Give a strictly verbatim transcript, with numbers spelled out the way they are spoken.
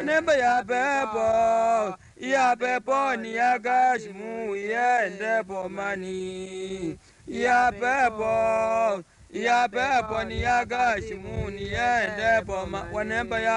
wanemba ya bebo ya bebo ni ya gashimu ya ndebo mani ya bebo ya bebo ni ya gashimu ni ya ndebo ma wanemba ya